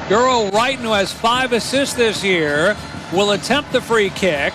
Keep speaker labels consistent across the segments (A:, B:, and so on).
A: Duro Wrighton, who has 5 assists this year, will attempt the free kick.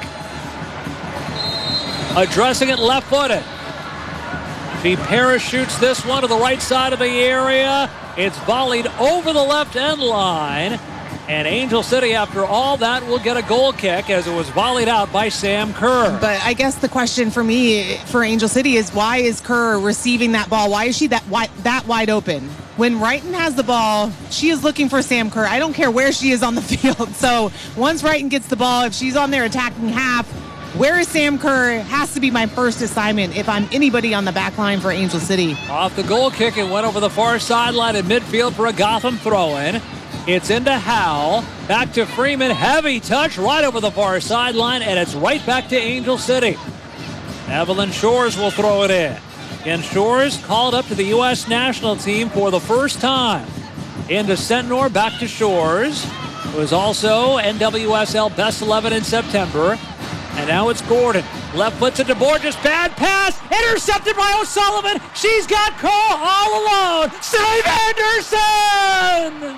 A: Addressing it left-footed. She parachutes this one to the right side of the area. It's volleyed over the left end line. And Angel City, after all that, will get a goal kick as it was volleyed out by Sam Kerr.
B: But I guess the question for me, for Angel City, is why is Kerr receiving that ball? Why is she that wide open? When Wrighton has the ball, she is looking for Sam Kerr. I don't care where she is on the field. So once Wrighton gets the ball, if she's on there attacking half, where is Sam Kerr has to be my first assignment if I'm anybody on the back line for Angel City.
A: Off the goal kick, it went over the far sideline in midfield for a Gotham throw-in. It's into Howell, back to Freeman, heavy touch right over the far sideline, and it's right back to Angel City. Evelyn Shores will throw it in. And Shores called up to the U.S. national team for the first time. Into Sentnor, back to Shores, who was also NWSL Best 11 in September. And now it's Gordon. Left foot to DeBorges, bad pass, intercepted by O'Sullivan. She's got Cole all alone. Save Anderson!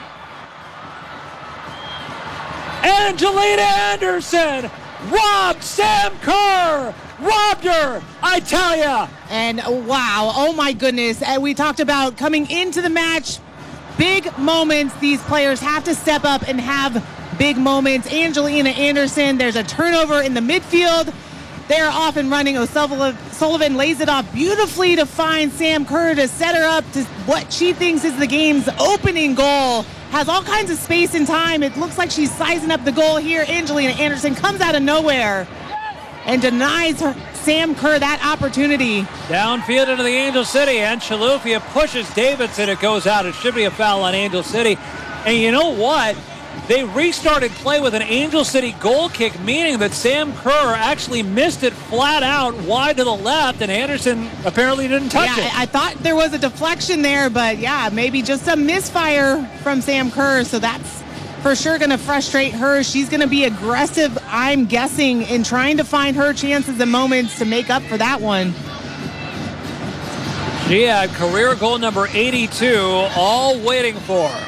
A: Angelina Anderson robbed Sam Kerr. Robbed her, I tell ya.
B: And wow, oh my goodness. And we talked about coming into the match, big moments. These players have to step up and have big moments. Angelina Anderson, there's a turnover in the midfield. They're off and running. O'Sullivan lays it off beautifully to find Sam Kerr to set her up to what she thinks is the game's opening goal. Has all kinds of space and time. It looks like she's sizing up the goal here. Angelina Anderson comes out of nowhere and denies Sam Kerr that opportunity.
A: Downfield into the Angel City, and Chilufya pushes Davidson. It goes out. It should be a foul on Angel City. And you know what? They restarted play with an Angel City goal kick, meaning that Sam Kerr actually missed it flat out wide to the left, and Anderson apparently didn't touch it.
B: I thought there was a deflection there, but yeah, maybe just a misfire from Sam Kerr, so that's for sure going to frustrate her. She's going to be aggressive, I'm guessing, in trying to find her chances and moments to make up for that one.
A: She had career goal number 82, all waiting for her.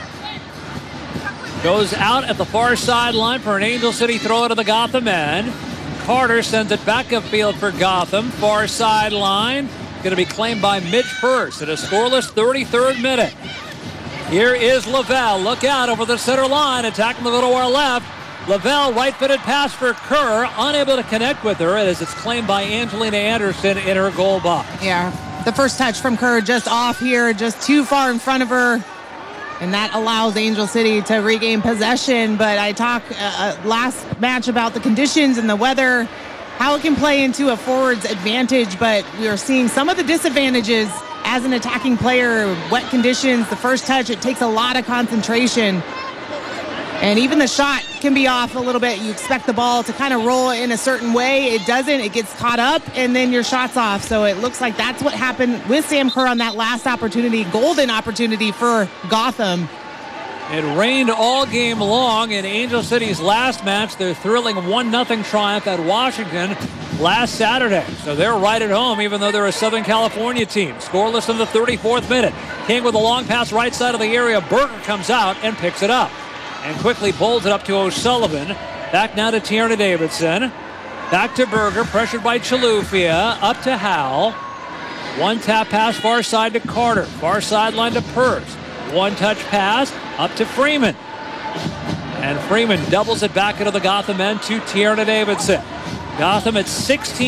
A: Goes out at the far sideline for an Angel City throw to the Gotham end. Carter sends it back upfield for Gotham. Far sideline. Going to be claimed by Midge Purse at a scoreless 33rd minute. Here is Lavelle. Look out over the center line. Attacking the little to our left. Lavelle, right-footed pass for Kerr. Unable to connect with her as it's claimed by Angelina Anderson in her goal box.
B: Yeah, the first touch from Kerr just off here, just too far in front of her. And that allows Angel City to regain possession. But I talked last match about the conditions and the weather, how it can play into a forward's advantage. But we are seeing some of the disadvantages as an attacking player. Wet conditions, the first touch, it takes a lot of concentration. And even the shot can be off a little bit. You expect the ball to kind of roll in a certain way. It doesn't. It gets caught up, and then your shot's off. So it looks like that's what happened with Sam Kerr on that last opportunity, golden opportunity for Gotham.
A: It rained all game long in Angel City's last match, their thrilling 1-0 triumph at Washington last Saturday. So they're right at home, even though they're a Southern California team. Scoreless in the 34th minute. King with a long pass right side of the area. Berger comes out and picks it up. And quickly bowls it up to O'Sullivan. Back now to Tierna Davidson. Back to Berger, pressured by Chilufya. Up to Howell. One tap pass far side to Carter. Far sideline to Purse. One touch pass up to Freeman. And Freeman doubles it back into the Gotham end to Tierna Davidson. Gotham at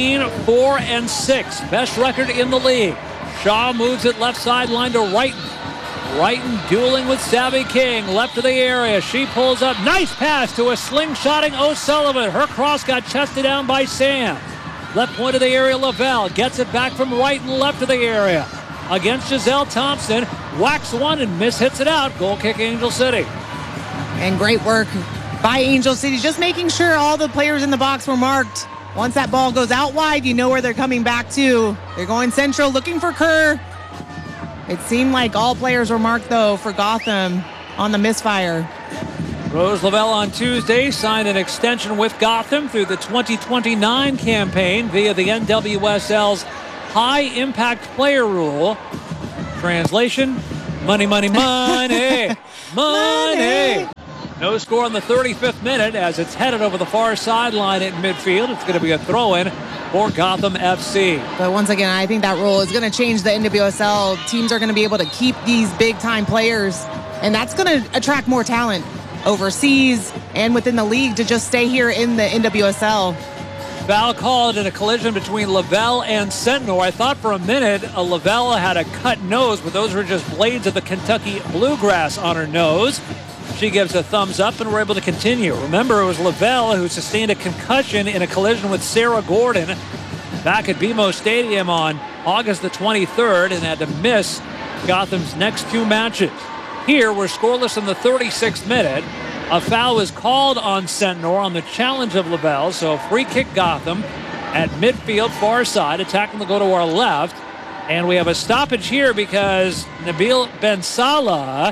A: 16-4-6. Best record in the league. Shaw moves it left sideline to Wrighton. Wrighton dueling with Savvy King, left of the area. She pulls up. Nice pass to a slingshotting O'Sullivan. Her cross got chested down by Sam. Left point of the area, Lavelle gets it back from Wrighton, left of the area. Against Giselle Thompson. Whacks one and hits it out. Goal kick, Angel City.
B: And great work by Angel City, just making sure all the players in the box were marked. Once that ball goes out wide, you know where they're coming back to. They're going central, looking for Kerr. It seemed like all players were marked, though, for Gotham on the misfire.
A: Rose Lavelle on Tuesday signed an extension with Gotham through the 2029 campaign via the NWSL's High Impact Player Rule. Translation, money, money, money, money. No score in the 35th minute as it's headed over the far sideline at midfield. It's going to be a throw-in for Gotham FC.
B: But once again, I think that rule is going to change the NWSL. Teams are going to be able to keep these big-time players, and that's going to attract more talent overseas and within the league to just stay here in the NWSL.
A: Foul called in a collision between Lavelle and Sentnor. I thought for a minute Lavelle had a cut nose, but those were just blades of the Kentucky Bluegrass on her nose. She gives a thumbs up, and we're able to continue. Remember, it was Lavelle who sustained a concussion in a collision with Sarah Gordon back at BMO Stadium on August the 23rd and had to miss Gotham's next 2 matches. Here, we're scoreless in the 36th minute. A foul was called on Sentnor on the challenge of Lavelle, so a free kick Gotham at midfield, far side. Attacking will go to our left. And we have a stoppage here because Nabil Ben Salah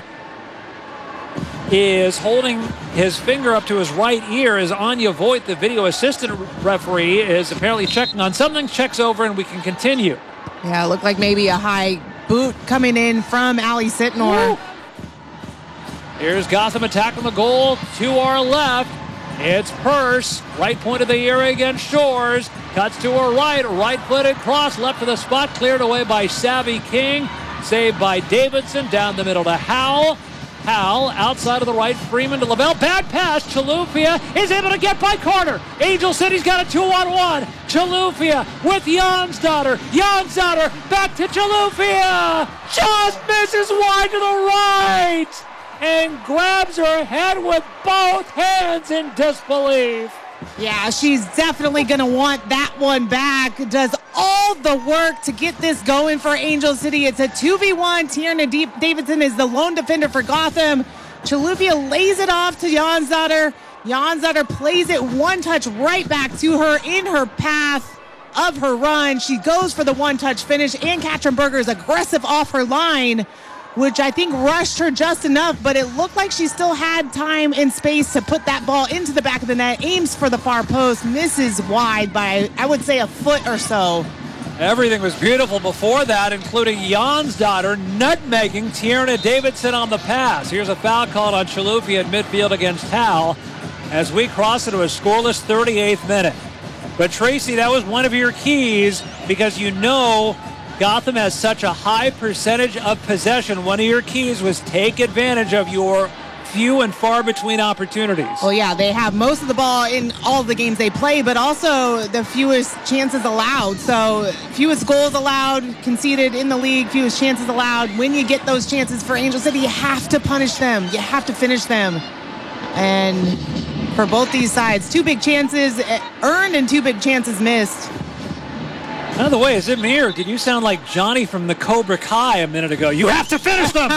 A: is holding his finger up to his right ear as Anya Voigt, the video assistant referee, is apparently checking on something, checks over, and we can continue.
B: Yeah, it looked like maybe a high boot coming in from Ali Sentnor.
A: Woo! Here's Gotham attacking the goal to our left. It's Purse, right point of the area against Shores. Cuts to her right, right-footed cross, left of the spot, cleared away by Savvy King. Saved by Davidson, down the middle to Howell. Howell, outside of the right, Freeman to Lavelle. Bad pass, Chalufia is able to get by Carter. Angel City's got a 2-on-1. Chalufia with Jonsdottir. Jonsdottir back to Chalufia. Just misses wide to the right. And grabs her head with both hands in disbelief.
B: Yeah, she's definitely going to want that one back. Does all the work to get this going for Angel City. It's a 2v1. Tierna Davidson is the lone defender for Gotham. Chalufia lays it off to Jonsdottir. Jonsdottir plays it one touch right back to her in her path of her run. She goes for the one-touch finish, and Katrin is aggressive off her line, which I think rushed her just enough, but it looked like she still had time and space to put that ball into the back of the net, aims for the far post, misses wide by, I would say, a foot or so.
A: Everything was beautiful before that, including Jonsdottir nutmegging Tierna Davidson on the pass. Here's a foul called on Chalufia at midfield against Howell as we cross into a scoreless 38th minute. But Tracy, that was one of your keys because you know Gotham has such a high percentage of possession. One of your keys was take advantage of your few and far between opportunities.
B: Well, yeah, they have most of the ball in all of the games they play, but also the fewest chances allowed. So fewest goals allowed, conceded in the league, fewest chances allowed. When you get those chances for Angel City, you have to punish them. You have to finish them. And for both these sides, 2 big chances earned and 2 big chances missed.
A: By the way, is it me or did you sound like Johnny from the Cobra Kai a minute ago? You have to finish them!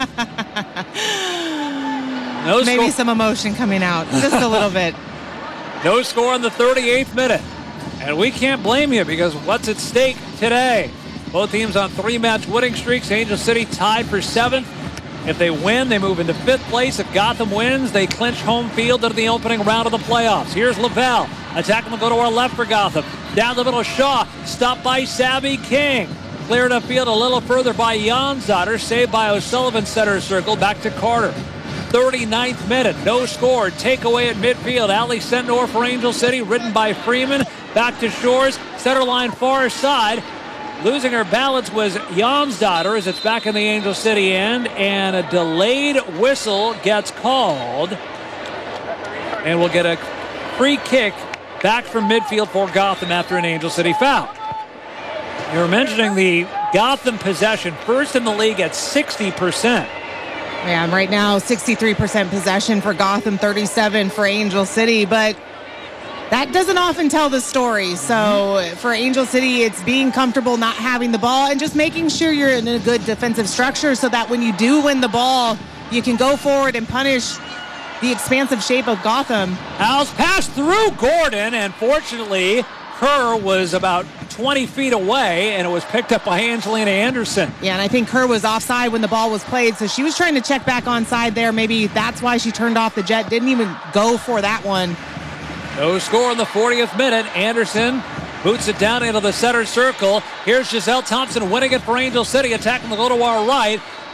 B: Maybe some emotion coming out, just a little bit.
A: No score in the 38th minute. And we can't blame you because what's at stake today? Both teams on 3-match winning streaks. Angel City tied for 7th. If they win, they move into 5th place. If Gotham wins, they clinch home field into the opening round of the playoffs. Here's Lavelle. Attacking will go to our left for Gotham. Down the middle, Shaw. Stopped by Savvy King. Cleared upfield a little further by Jonsdottir. Saved by O'Sullivan, center circle. Back to Carter. 39th minute. No score. Takeaway at midfield. Ali Sentnor for Angel City. Ridden by Freeman. Back to Shores. Center line far side. Losing her balance was Jonsdottir as it's back in the Angel City end. And a delayed whistle gets called. And we'll get a free kick back from midfield for Gotham after an Angel City foul. You were mentioning the Gotham possession, first in the league at 60%.
B: Yeah, right now 63% possession for Gotham, 37 for Angel City, but that doesn't often tell the story. So for Angel City, it's being comfortable not having the ball and just making sure you're in a good defensive structure so that when you do win the ball, you can go forward and punish the expansive shape of Gotham.
A: Howell's passed through Gordon, and fortunately, Kerr was about 20 feet away, and it was picked up by Angelina Anderson.
B: Yeah, and I think Kerr was offside when the ball was played, so she was trying to check back onside there. Maybe that's why she turned off the jet, didn't even go for that one.
A: No score in the 40th minute. Anderson boots it down into the center circle. Here's Giselle Thompson winning it for Angel City, attacking the goal to our right.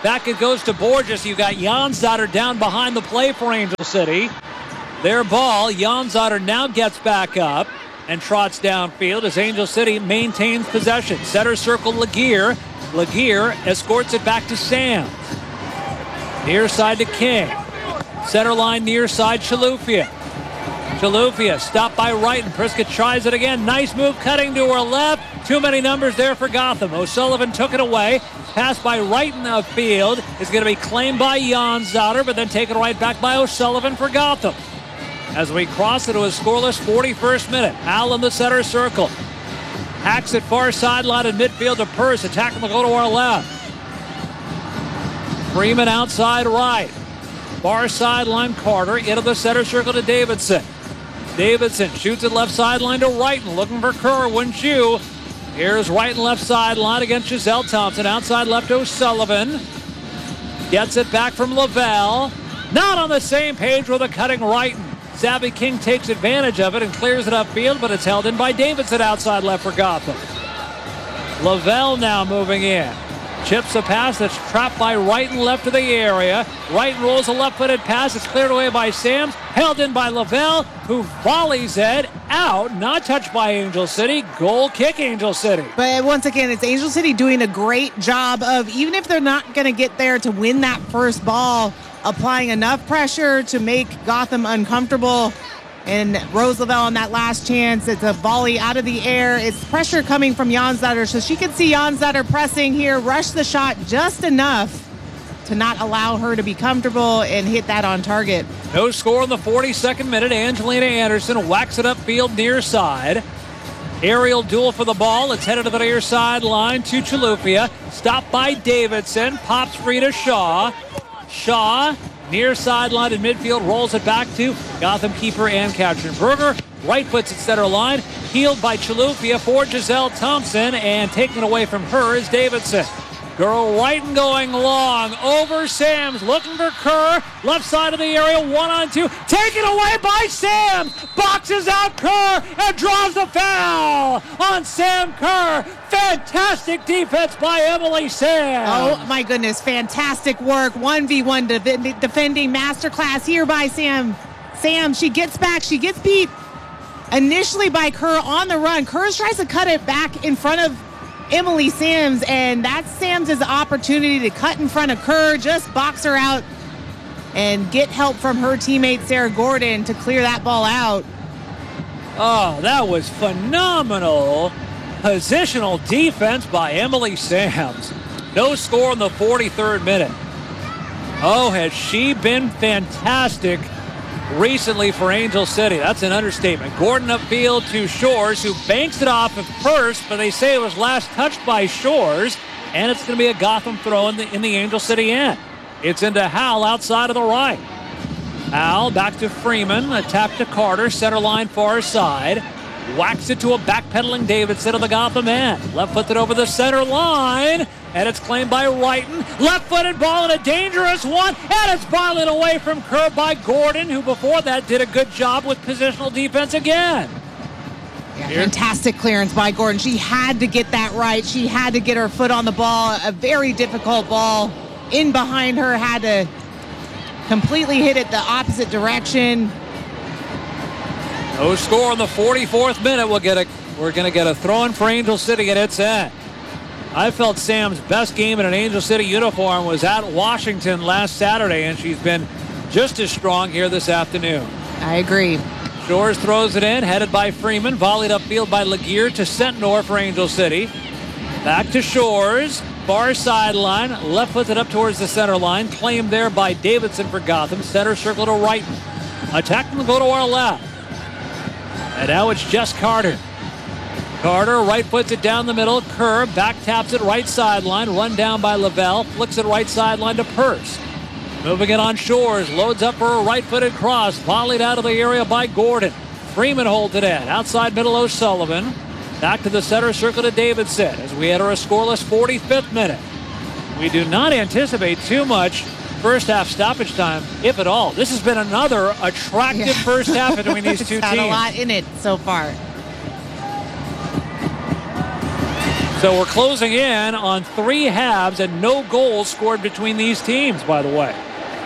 A: Back it goes to Borges. You got Jansater down behind the play for Angel City. Their ball. Jansater now gets back up and trots downfield as Angel City maintains possession. Center circle Laguerre. Laguerre escorts it back to Sam. Near side to King. Center line near side Chalufia. Chalufia stopped by Wright, and Prescott tries it again. Nice move cutting to her left. Too many numbers there for Gotham. O'Sullivan took it away. Pass by Wright in the field is going to be claimed by Jansater, but then taken right back by O'Sullivan for Gotham. As we cross into a scoreless 41st minute. Al in the center circle. Hacks it far sideline in midfield to Purse. Attacking will go to our left. Freeman outside right. Far sideline Carter into the center circle to Davidson. Davidson shoots it left sideline to Wrighton. Looking for Kerr, wouldn't you? Here's Wrighton left sideline against Giselle Thompson. Outside left O'Sullivan. Gets it back from Lavelle. Not on the same page with a cutting Wrighton. Savvy King takes advantage of it and clears it upfield, but it's held in by Davidson outside left for Gotham. Lavelle now moving in. Chips a pass that's trapped by Wrighton left of the area. Wrighton rolls a left-footed pass. It's cleared away by Sams. Held in by Lavelle, who volleys it out. Not touched by Angel City. Goal kick Angel City.
B: But once again, it's Angel City doing a great job of, even if they're not going to get there to win that first ball, applying enough pressure to make Gotham uncomfortable. And Rose Lavelle on that last chance, it's a volley out of the air. It's pressure coming from Jansater, so she can see Jansater pressing here, rush the shot just enough to not allow her to be comfortable and hit that on target.
A: No score in the 42nd minute. Angelina Anderson whacks it upfield near side. Aerial duel for the ball. It's headed to the near sideline to Chalufia. Stopped by Davidson. Pops free to Shaw. Shaw near sideline in midfield, rolls it back to Gotham keeper Ann Katzenberger. Right puts it center line, healed by Chalufia for Giselle Thompson, and taken away from her is Davidson. Girl Wrighton going long, over Sams, looking for Kerr, left side of the area, 1-on-2, taken away by Sams, boxes out Kerr, and draws the foul on Sam Kerr. Fantastic defense by Emily Sams.
B: Oh my goodness, fantastic work. 1v1 defending masterclass here by Sam. Sam, she gets back, she gets beat initially by Kerr on the run. Kerr tries to cut it back in front of Emily Sams, and that's Sams' opportunity to cut in front of Kerr, just box her out and get help from her teammate Sarah Gordon to clear that ball out.
A: Oh, that was phenomenal positional defense by Emily Sams. No score in the 43rd minute. Oh, has she been fantastic recently for Angel City. That's an understatement. Gordon upfield to Shores, who banks it off at first, but they say it was last touched by Shores, and it's going to be a Gotham throw in the Angel City end. It's into Howell outside of the right. Howell back to Freeman, a tap to Carter, center line far side. Whacks it to a backpedaling Davidson of the Gotham end. Left-footed over the center line, and it's claimed by Wrighton. Left-footed ball and a dangerous one, and it's bottling away from Kerr by Gordon, who before that did a good job with positional defense again.
B: Yeah, fantastic clearance by Gordon. She had to get that right. She had to get her foot on the ball. A very difficult ball in behind her. Had to completely hit it the opposite direction.
A: No score in the 44th minute. We're going to get a throw-in for Angel City at its end. I felt Sam's best game in an Angel City uniform was at Washington last Saturday, and she's been just as strong here this afternoon.
B: I agree.
A: Shores throws it in, headed by Freeman, volleyed upfield by Laguerre to Sentnor for Angel City. Back to Shores, far sideline, left footed up towards the center line, claimed there by Davidson for Gotham. Center circle to Wrighton. Attacking will go to our left. And now it's Jess Carter. Carter right puts it down the middle. Kerr back taps it right sideline. Run down by Lavelle. Flicks it right sideline to Purse. Moving it on Shores. Loads up for a right-footed cross. Volleyed out of the area by Gordon. Freeman holds it in. Outside middle O'Sullivan. Back to the center circle to Davidson as we enter a scoreless 45th minute. We do not anticipate too much first half stoppage time, if at all. This has been another attractive first half between these two teams.
B: Had a lot in it so far.
A: So we're closing in on 3 halves and no goals scored between these teams, by the way.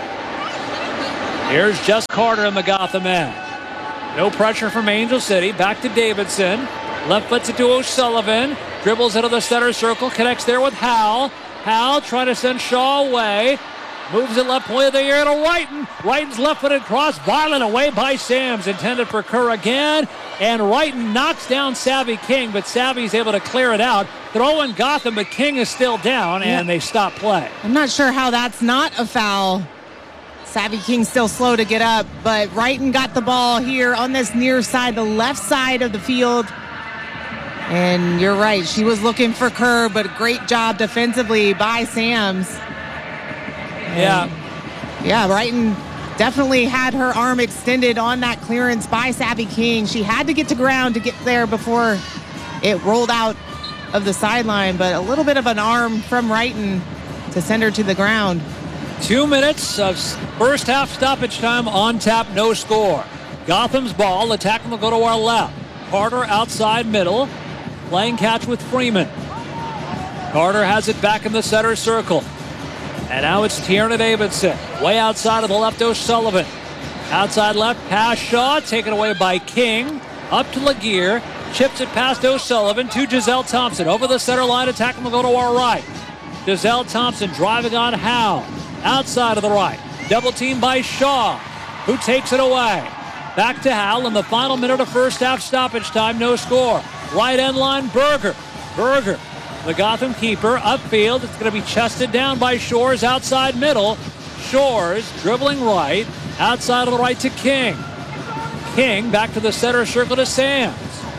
A: Here's Jess Carter in the Gotham end. No pressure from Angel City. Back to Davidson. Left foots it to O'Sullivan. Dribbles into the center circle. Connects there with Howell. Howell trying to send Shaw away. Moves it left point of the air to Wrighton. Wrighton's left-footed cross. Violent away by Sams. Intended for Kerr again. And Wrighton knocks down Savvy King, but Savvy's able to clear it out. Throw in Gotham, but King is still down, and they stop play.
B: I'm not sure how that's not a foul. Savvy King still slow to get up, but Wrighton got the ball here on this near side, the left side of the field. And you're right, she was looking for Kerr, but great job defensively by Sams.
A: Yeah,
B: Wrighton definitely had her arm extended on that clearance by Savvy King. She had to get to ground to get there before it rolled out of the sideline, but a little bit of an arm from Wrighton to send her to the ground.
A: 2 minutes of first half stoppage time on tap, no score. Gotham's ball, attacking will go to our left. Carter outside middle, playing catch with Freeman. Carter has it back in the center circle. And now it's Tierna Davidson, way outside of the left, O'Sullivan. Outside left, pass Shaw, taken away by King. Up to Laguerre, chips it past O'Sullivan to Giselle Thompson. Over the center line, attacking will go to our right. Giselle Thompson driving on Howe. Outside of the right. Double team by Shaw, who takes it away. Back to Howell in the final minute of first half stoppage time. No score. Right end line, Berger. Berger, the Gotham keeper, upfield. It's going to be chested down by Shores outside middle. Shores dribbling right. Outside of the right to King. King back to the center circle to Sams.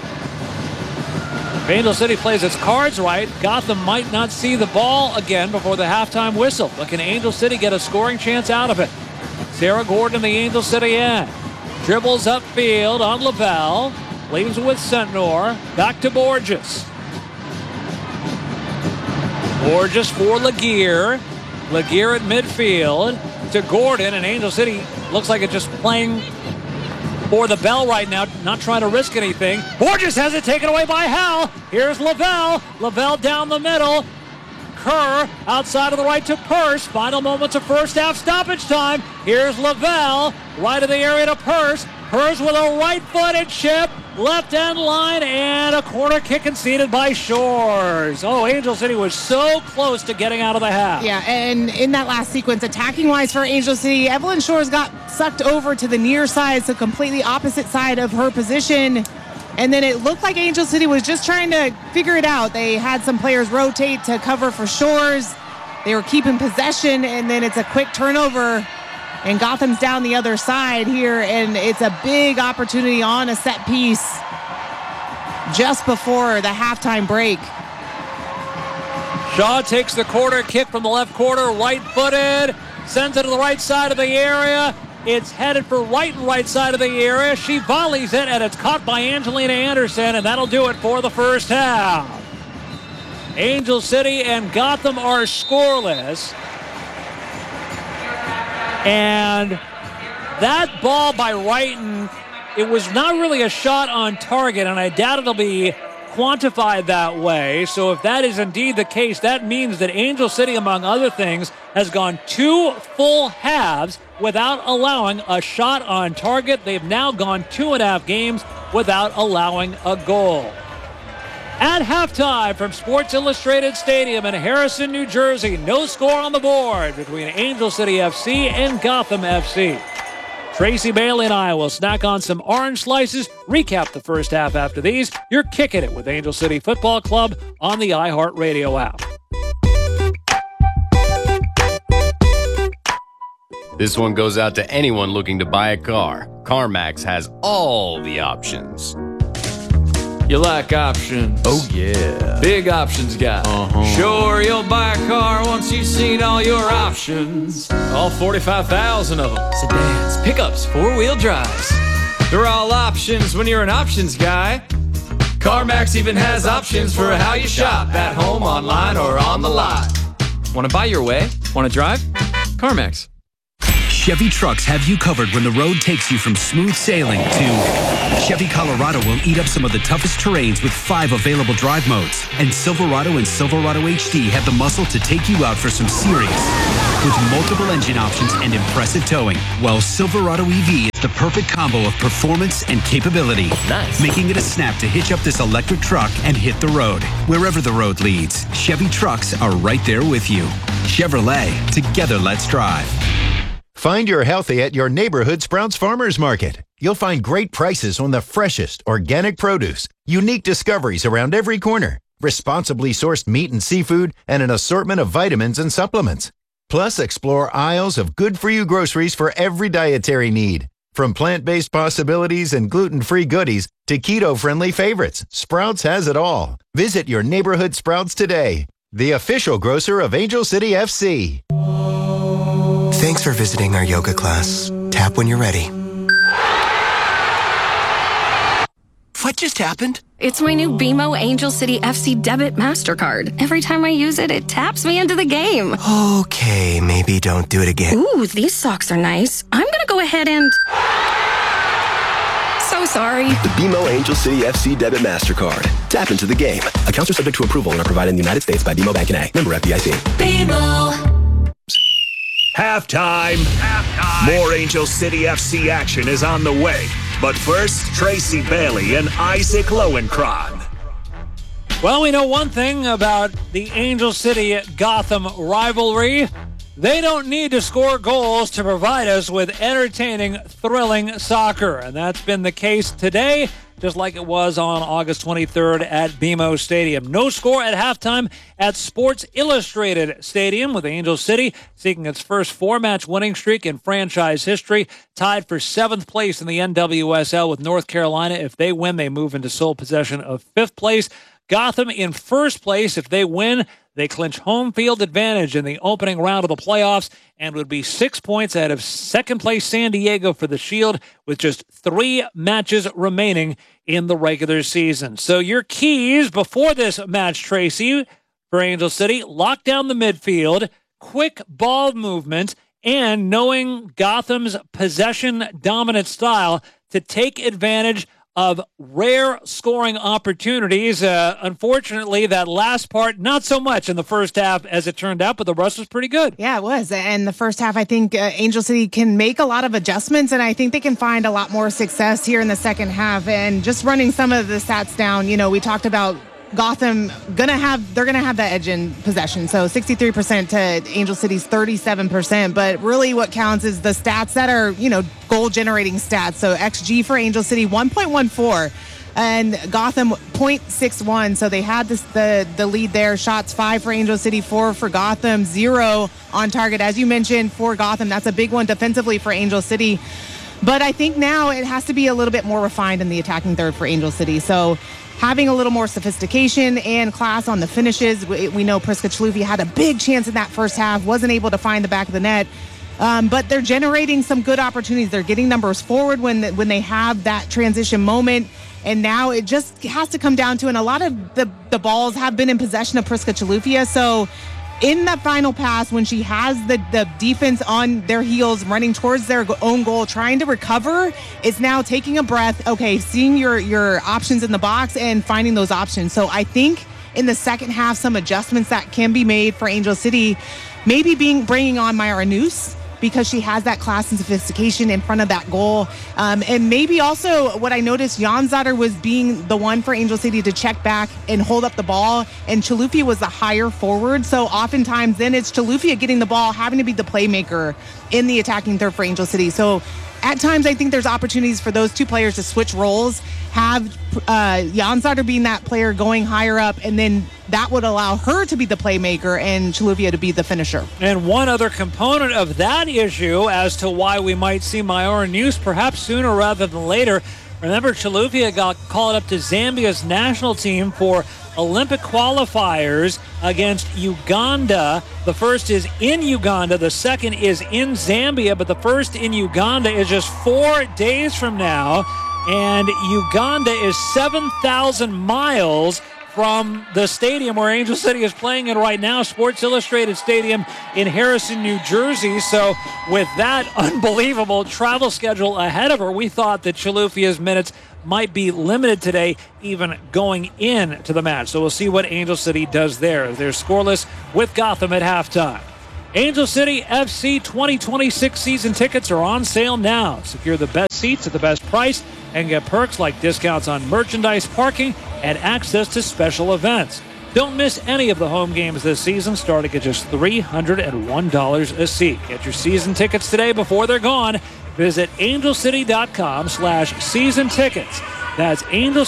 A: If Angel City plays its cards right, Gotham might not see the ball again before the halftime whistle. But can Angel City get a scoring chance out of it? Sarah Gordon in the Angel City end. Dribbles upfield on Lavelle. Leaves it with Sentnor. Back to Borges. Borges for Laguerre. Laguerre at midfield to Gordon. And Angel City looks like it's just playing for the bell right now, not trying to risk anything. Borges has it taken away by Howell. Here's Lavelle. Lavelle down the middle. Kerr outside of the right to Purse. Final moments of first half stoppage time. Here's Lavelle. Right of the area to Purse. Purse with a right-footed chip. Left end line and a corner kick conceded by Shores. Oh, Angel City was so close to getting out of the half.
B: Yeah, and in that last sequence, attacking-wise for Angel City, Evelyn Shores got sucked over to the near side, so completely opposite side of her position. And then it looked like Angel City was just trying to figure it out. They had some players rotate to cover for Shores. They were keeping possession, and then it's a quick turnover. And Gotham's down the other side here, and it's a big opportunity on a set piece just before the halftime break.
A: Shaw takes the corner kick from the left corner, right-footed, sends it to the right side of the area. It's headed for right side of the area. She volleys it, and it's caught by Angelina Anderson, and that'll do it for the first half. Angel City and Gotham are scoreless. And that ball by Wrighton, it was not really a shot on target, and I doubt it'll be quantified that way. So if that is indeed the case, that means that Angel City, among other things, has gone 2 full halves without allowing a shot on target. They've now gone 2.5 games without allowing a goal. At halftime from Sports Illustrated Stadium in Harrison, New Jersey, no score on the board between Angel City FC and Gotham FC. Tracy Bailey and I will snack on some orange slices, recap the first half after these. You're kicking it with Angel City Football Club on the iHeartRadio app.
C: This one goes out to anyone looking to buy a car. CarMax has all the options.
D: You like options?
C: Oh, yeah.
D: Big options guy. Sure, you'll buy a car once you've seen all your options. All 45,000 of them. Sedans, pickups, 4-wheel drives. They're all options when you're an options guy. CarMax even has options for how you shop, at home, online, or on the lot. Want to buy your way? Want to drive? CarMax.
E: Chevy trucks have you covered when the road takes you from smooth sailing to Chevy Colorado will eat up some of the toughest terrains with 5 available drive modes. And Silverado and Silverado HD have the muscle to take you out for some serious with multiple engine options and impressive towing. While Silverado EV is the perfect combo of performance and capability.
C: Nice.
E: Making it a snap to hitch up this electric truck and hit the road. Wherever the road leads, Chevy trucks are right there with you. Chevrolet, together let's drive.
F: Find your healthy at your neighborhood Sprouts Farmers Market. You'll find great prices on the freshest organic produce, unique discoveries around every corner, responsibly sourced meat and seafood, and an assortment of vitamins and supplements. Plus, explore aisles of good-for-you groceries for every dietary need. From plant-based possibilities and gluten-free goodies to keto-friendly favorites, Sprouts has it all. Visit your neighborhood Sprouts today, the official grocer of Angel City FC.
G: Thanks for visiting our yoga class. Tap when you're ready. What just happened?
H: It's my new BMO Angel City FC debit MasterCard. Every time I use it, it taps me into the game.
G: Okay, maybe don't do it again.
H: Ooh, these socks are nice. I'm gonna go ahead and... So sorry.
I: The BMO Angel City FC debit MasterCard. Tap into the game. Accounts are subject to approval and are provided in the United States by BMO Bank N.A. Member FDIC.
H: BMO.
J: Halftime. More Angel City FC action is on the way. But first, Tracy Bailey and Isaac Lowenkron.
A: Well, we know one thing about the Angel City Gotham rivalry. They don't need to score goals to provide us with entertaining, thrilling soccer. And that's been the case today, just like it was on August 23rd at BMO Stadium. No score at halftime at Sports Illustrated Stadium, with Angel City seeking its first 4-match winning streak in franchise history, tied for 7th place in the NWSL with North Carolina. If they win, they move into sole possession of 5th place. Gotham in first place. If they win, they clinch home field advantage in the opening round of the playoffs and would be 6 points ahead of second place San Diego for the Shield, with just 3 matches remaining in the regular season. So your keys before this match, Tracy, for Angel City: lock down the midfield, quick ball movement, and knowing Gotham's possession dominant style to take advantage of rare scoring opportunities. Unfortunately, that last part, not so much in the first half as it turned out, but the rest was pretty good.
B: Yeah, it was. And the first half, I think Angel City can make a lot of adjustments, and I think they can find a lot more success here in the second half. And just running some of the stats down, we talked about Gotham they're gonna have that edge in possession. So 63% to Angel City's 37%. But really what counts is the stats that are, goal generating stats. So XG for Angel City 1.14 and Gotham 0.61. So they had the lead there. Shots 5 for Angel City, 4 for Gotham, 0 on target. As you mentioned, for Gotham, that's a big one defensively for Angel City. But I think now it has to be a little bit more refined in the attacking third for Angel City. So having a little more sophistication and class on the finishes. We know Priska Chalufi had a big chance in that first half, wasn't able to find the back of the net. But they're generating some good opportunities. They're getting numbers forward when they have that transition moment. And now it just has to come down to, and a lot of the balls have been in possession of Priska Chalufi. So in that final pass, when she has the defense on their heels, running towards their own goal, trying to recover, it's now taking a breath, okay, seeing your options in the box and finding those options. So I think in the second half, some adjustments that can be made for Angel City, maybe bringing on Myra Noose, because she has that class and sophistication in front of that goal. And maybe also what I noticed, Janzadar was being the one for Angel City to check back and hold up the ball, and Chalufi was the higher forward. So oftentimes then it's Chalufi getting the ball, having to be the playmaker in the attacking third for Angel City. So at times I think there's opportunities for those two players to switch roles, have Janzadar being that player going higher up, and then that would allow her to be the playmaker and Chaluvia to be the finisher.
A: And one other component of that issue as to why we might see Myra Noose perhaps sooner rather than later. Remember, Chaluvia got called up to Zambia's national team for Olympic qualifiers against Uganda. The first is in Uganda. The second is in Zambia. But the first in Uganda is just 4 days from now. And Uganda is 7,000 miles from the stadium where Angel City is playing in right now, Sports Illustrated Stadium in Harrison, New Jersey. So with that unbelievable travel schedule ahead of her, we thought that Chalufia's minutes might be limited today, even going into the match. So we'll see what Angel City does there. They're scoreless with Gotham at halftime. Angel City FC 2026 season tickets are on sale now. Secure the best seats at the best price and get perks like discounts on merchandise, parking, and access to special events. Don't miss any of the home games this season, starting at just $301 a seat. Get your season tickets today before they're gone. Visit angelcity.com/season tickets. That's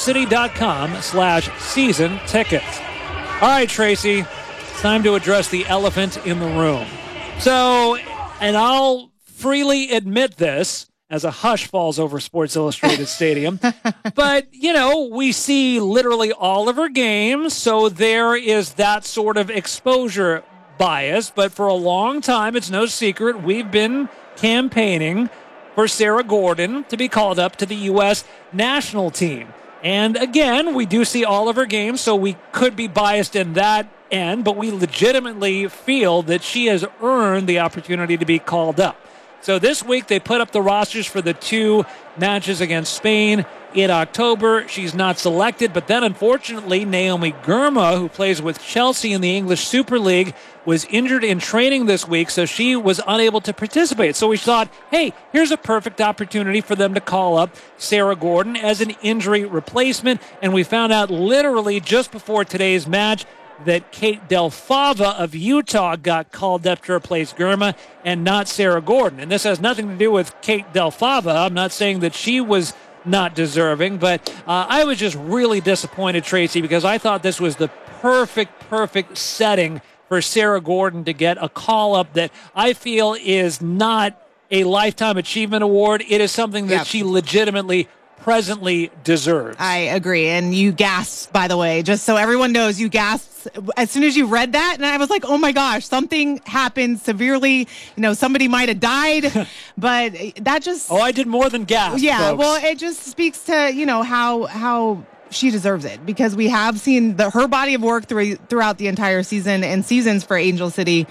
A: angelcity.com/season tickets. All right, Tracy, it's time to address the elephant in the room. So, and I'll freely admit this as a hush falls over Sports Illustrated Stadium, but, we see literally all of her games, so there is that sort of exposure bias. But for a long time, it's no secret, we've been campaigning for Sarah Gordon to be called up to the U.S. national team. And again, we do see all of her games, so we could be biased in that end, but we legitimately feel that she has earned the opportunity to be called up. So this week, they put up the rosters for the 2 matches against Spain in October. She's not selected, but then unfortunately, Naomi Girma, who plays with Chelsea in the English Super League, was injured in training this week, so she was unable to participate. So we thought, hey, here's a perfect opportunity for them to call up Sarah Gordon as an injury replacement, and we found out literally just before today's match that Kate Del Fava of Utah got called up to replace Girma and not Sarah Gordon. And this has nothing to do with Kate Del Fava. I'm not saying that she was not deserving, but I was just really disappointed, Tracy, because I thought this was the perfect setting for Sarah Gordon to get a call-up that I feel is not a Lifetime Achievement Award. It is something that she legitimately presently deserves.
B: I agree. And you gasped, by the way, just so everyone knows, you gasped as soon as you read that. And I was like, oh my gosh, something happened severely. Somebody might have died, but that just...
A: Oh, I did more than gasp,
B: yeah,
A: folks.
B: Well, it just speaks to, how she deserves it, because we have seen her body of work throughout the entire season and seasons for Angel City.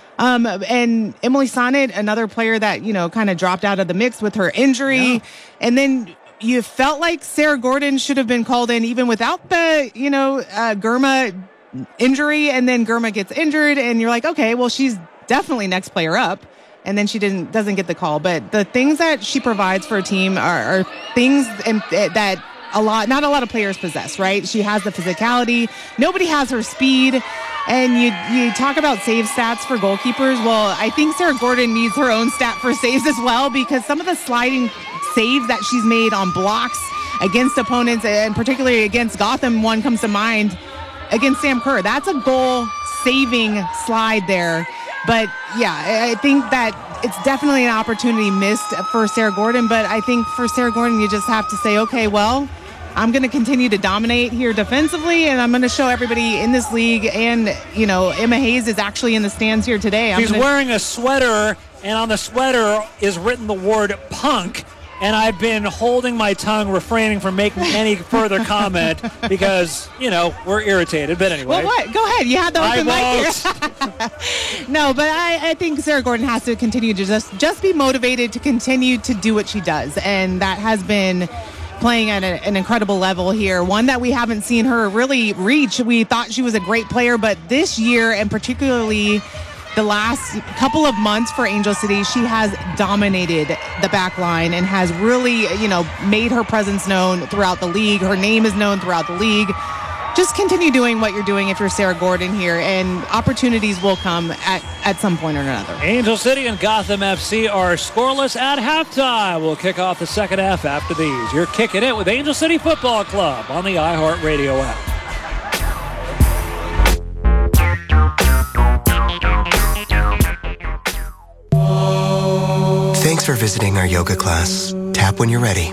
B: And Emily Sonnet, another player that, kind of dropped out of the mix with her injury. Yeah. And then you felt like Sarah Gordon should have been called in even without the, Girma injury. And then Girma gets injured and you're like, okay, well, she's definitely next player up. And then she doesn't get the call. But the things that she provides for a team are things that not a lot of players possess, right? She has the physicality. Nobody has her speed. And you talk about save stats for goalkeepers. Well, I think Sarah Gordon needs her own stat for saves as well, because some of the sliding saves that she's made on blocks against opponents, and particularly against Gotham, one comes to mind against Sam Kerr. That's a goal-saving slide there. But, yeah, I think that it's definitely an opportunity missed for Sarah Gordon. But I think for Sarah Gordon, you just have to say, okay, well, I'm going to continue to dominate here defensively, and I'm going to show everybody in this league. And, Emma Hayes is actually in the stands here today.
A: She's wearing a sweater, and on the sweater is written the word punk. And I've been holding my tongue, refraining from making any further comment because, we're irritated. But anyway.
B: Well, what? Go ahead. You had the open mic here. No, but I think Sarah Gordon has to continue to just be motivated to continue to do what she does. And that has been playing at an incredible level here, one that we haven't seen her really reach. We thought she was a great player, but this year, and particularly the last couple of months for Angel City, she has dominated the back line and has really, made her presence known throughout the league. Her name is known throughout the league. Just continue doing what you're doing if you're Sarah Gordon here, and opportunities will come at some point or another.
A: Angel City and Gotham FC are scoreless at halftime. We'll kick off the second half after these. You're kicking it with Angel City Football Club on the iHeartRadio app.
G: Thanks for visiting our yoga class. Tap when you're ready.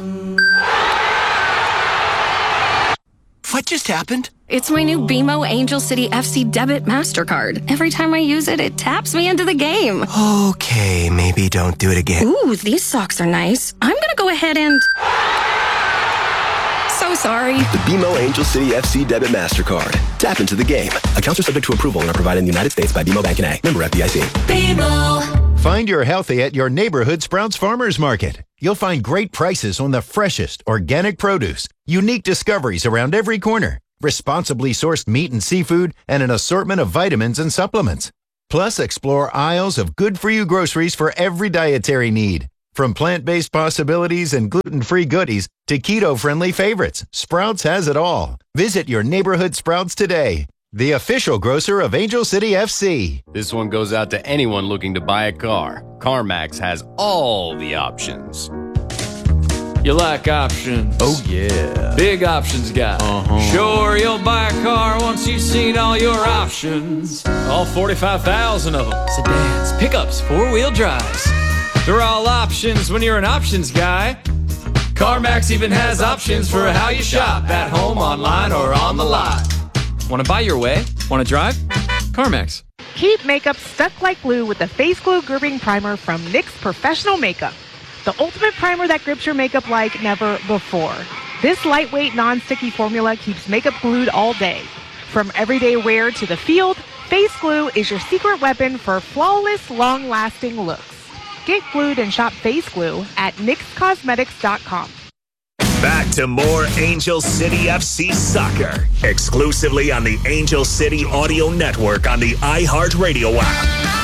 G: What just happened?
H: It's my new BMO Angel City FC Debit MasterCard. Every time I use it, it taps me into the game.
G: Okay, maybe don't do it again.
H: Ooh, these socks are nice. I'm gonna go ahead and... So sorry.
I: The BMO Angel City FC Debit MasterCard. Tap into the game. Accounts are subject to approval and are provided in the United States by BMO Bank N.A. Member FDIC.
H: BMO.
F: Find your healthy at your neighborhood Sprouts Farmers Market. You'll find great prices on the freshest organic produce, unique discoveries around every corner, responsibly sourced meat and seafood, and an assortment of vitamins and supplements. Plus, explore aisles of good-for-you groceries for every dietary need. From plant-based possibilities and gluten-free goodies to keto-friendly favorites, Sprouts has it all. Visit your neighborhood Sprouts today. The official grocer of Angel City FC.
C: This one goes out to anyone looking to buy a car. CarMax has all the options.
D: You like options?
C: Oh, yeah.
D: Big options guy. Sure, you'll buy a car once you've seen all your options. All 45,000 of them. Sedans, pickups, four-wheel drives. They're all options when you're an options guy. CarMax even has options for how you shop. At home, online, or on the lot. Want to buy your way? Want to drive? CarMax.
K: Keep makeup stuck like glue with the Face Glue Grouping Primer from NYX Professional Makeup. The ultimate primer that grips your makeup like never before. This lightweight, non-sticky formula keeps makeup glued all day. From everyday wear to the field, Face Glue is your secret weapon for flawless, long-lasting looks. Get glued and shop Face Glue at NYXCosmetics.com.
J: Back to more Angel City FC soccer, exclusively on the Angel City Audio Network on the iHeartRadio app.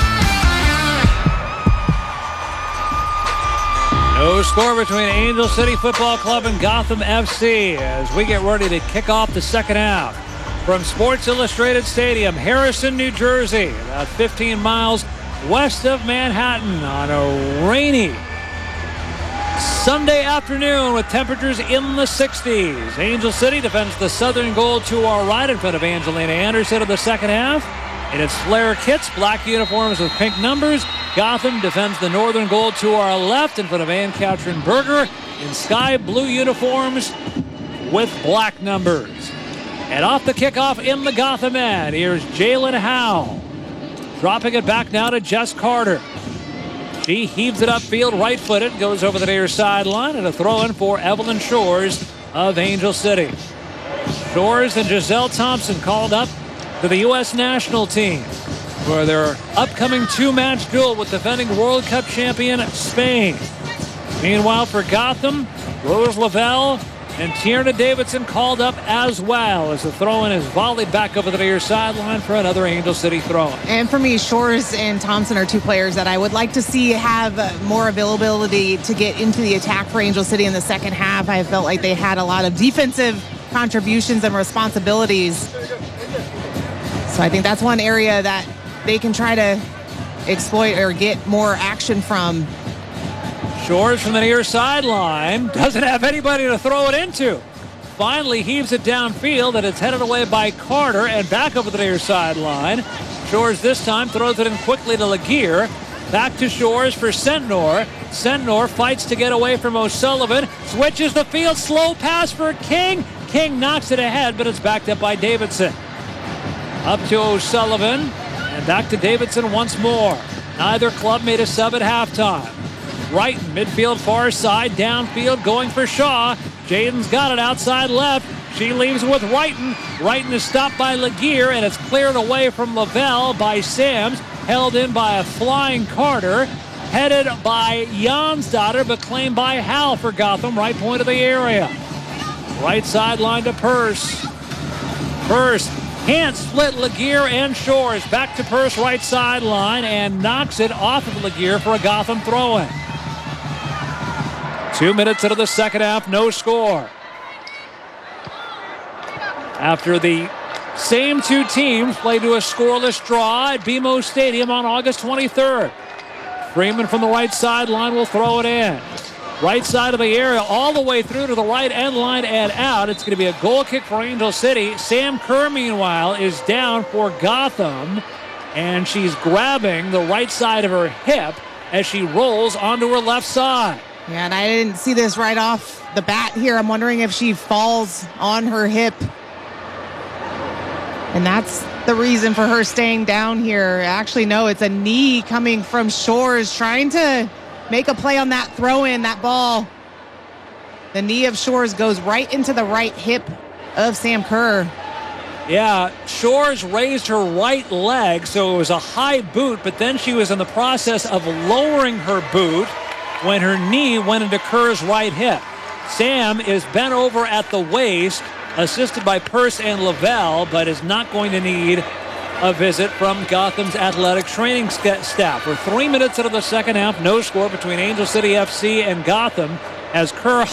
A: No score between Angel City Football Club and Gotham FC as we get ready to kick off the second half. From Sports Illustrated Stadium, Harrison, New Jersey, about 15 miles west of Manhattan on a rainy Sunday afternoon with temperatures in the 60s. Angel City defends the southern goal to our right in front of Angelina Anderson in the second half. In its flare kits, black uniforms with pink numbers, Gotham defends the northern goal to our left in front of Ann-Katrin Berger in sky blue uniforms with black numbers. And off the kickoff in the Gotham end, here's Jalen Howe. Dropping it back now to Jess Carter. She heaves it upfield, right-footed, goes over the near sideline, and a throw-in for Evelyn Shores of Angel City. Shores and Giselle Thompson called up to the U.S. national team for their upcoming two-match duel with defending World Cup champion Spain. Meanwhile, for Gotham, Rose Lavelle and Tierna Davidson called up as well as the throw-in is volleyed back over the near sideline for another Angel City throw-in.
B: And for me, Shores and Thompson are two players that I would like to see have more availability to get into the attack for Angel City in the second half. I felt like they had a lot of defensive contributions and responsibilities. So I think that's one area that they can try to exploit or get more action from.
A: Shores from the near sideline doesn't have anybody to throw it into. Finally heaves it downfield and it's headed away by Carter and back over the near sideline. Shores this time throws it in quickly to Laguerre. Back to Shores for Sentnor. Sentnor fights to get away from O'Sullivan. Switches the field. Slow pass for King. King knocks it ahead, but it's backed up by Davidson. Up to O'Sullivan and back to Davidson once more. Neither club made a sub at halftime. Wrighton, midfield far side, downfield going for Shaw. Jaden's got it outside left. She leaves with Wrighton. Wrighton is stopped by Laguerre and it's cleared away from Lavelle by Sams. Held in by a flying Carter. Headed by Jansdotter but claimed by Hal for Gotham, right point of the area. Right sideline to Purse. Purse can't split Laguerre and Shores. Back to Purse, right sideline, and knocks it off of Laguerre for a Gotham throw-in. 2 minutes into the second half, no score. After the same two teams played to a scoreless draw at BMO Stadium on August 23rd. Freeman from the right sideline will throw it in. Right side of the area, all the way through to the right end line and out. It's going to be a goal kick for Angel City. Sam Kerr, meanwhile, is down for Gotham, and she's grabbing the right side of her hip as she rolls onto her left side.
B: Yeah, and I didn't see this right off the bat here. I'm wondering if she falls on her hip. And that's the reason for her staying down here. Actually, no, it's a knee coming from Shores, trying to make a play on that throw-in, that ball. The knee of Shores goes right into the right hip of Sam Kerr.
A: Yeah, Shores raised her right leg, so it was a high boot, but then she was in the process of lowering her boot when her knee went into Kerr's right hip. Sam is bent over at the waist, assisted by Purse and Lavelle, but is not going to need a visit from Gotham's athletic training staff. We're 3 minutes into the second half, no score between Angel City FC and Gotham as Kerr